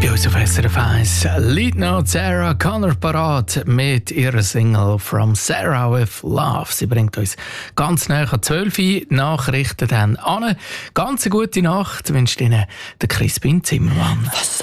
Bei uns auf SRF 1 liegt noch Sarah Connor parat mit ihrer Single «From Sarah with Love». Sie bringt uns ganz nahe an 12 Uhr Nachrichten dann an. Ganz eine gute Nacht wünscht Ihnen der Crispin Zimmermann. Was